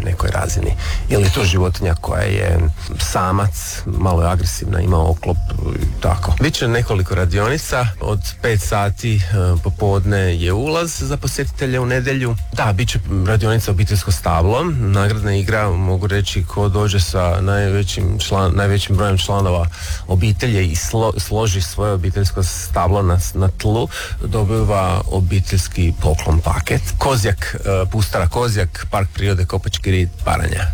nekoj razini. Ili je to životinja koja je samac, malo je agresivna, ima oklop i tako. Biće nekoliko radionica, od 5 sati popodne je ulaz za posjetitelje u nedjelju. Da, bit će radionica obiteljsko stablo, nagradna igra, mogu reći, ko dođe sa najvećim brojem članova obitelji i složi svoje obiteljsko stablo na tlu, dobiva obiteljski poklon paket. Kozjak, Pustara Kozjak, Park prirode Kopački rit, Baranja.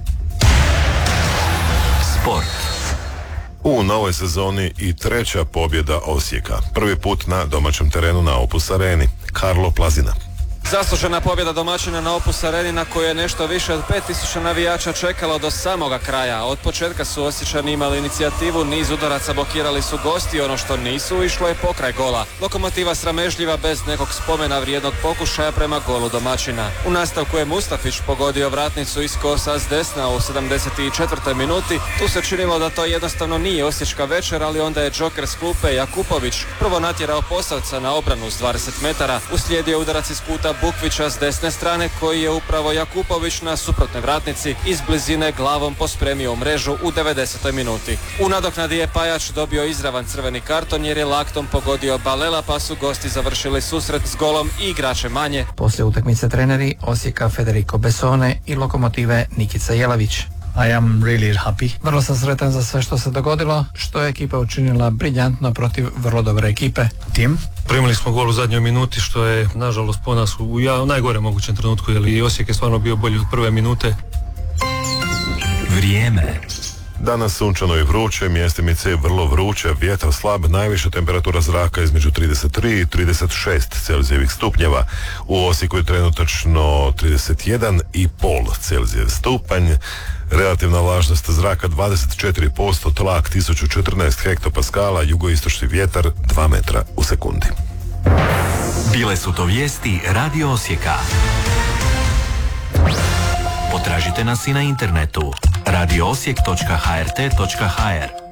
Sport. U novoj sezoni i 3. pobjeda Osijeka. Prvi put na domaćem terenu na Opus Areni. Karlo Plazina. Zaslužena pobjeda domaćina na Opus Areni na koju je nešto više od 5000 navijača čekalo do samoga kraja. Od početka su Osječani imali inicijativu, niz udaraca blokirali su gosti, ono što nisu išlo je pokraj gola. Lokomotiva sramežljiva bez nekog spomena vrijednog pokušaja prema golu domaćina. U nastavku je Mustafić pogodio vratnicu iz kosa s desna u 74. minuti. Tu se činilo da to jednostavno nije osječka večer, ali onda je džoker s klupe Jakupović prvo natjerao Posavca na obranu s 20 metara. Uslijedio udarac iz kuta Bukvića s desne strane koji je upravo Jakupović na suprotnoj vratnici iz blizine glavom pospremio u mrežu u 90. minuti. U nadoknadi je Pajač dobio izravan crveni karton jer je laktom pogodio Balela, pa su gosti završili susret s golom i igrače manje. Poslije utakmice treneri Osijeka Federico Besone i Lokomotive Nikica Jelavić. I am really happy. Vrlo sam sretan za sve što se dogodilo, što je ekipa učinila briljantno protiv vrlo dobre ekipe. Tim? Primili smo gol u zadnjoj minuti, što je nažalost po nas u najgore mogućem trenutku, jer i Osijek je stvarno bio bolji od prve minute. Vrijeme. Danas sunčano i vruće, mjestimice je vrlo vruće, vjetar slab, najviša temperatura zraka između 33 i 36 Celzijevih stupnjeva. U Osijeku je trenutačno 31,5 Celzijev stupanj, relativna vlažnost zraka 24%, tlak 1014 hektopaskala, jugoistočni vjetar 2 metra u sekundi. Bile su to vijesti Radio Osijeka. Potražite nas i na internetu radioosijek.hrt.hr.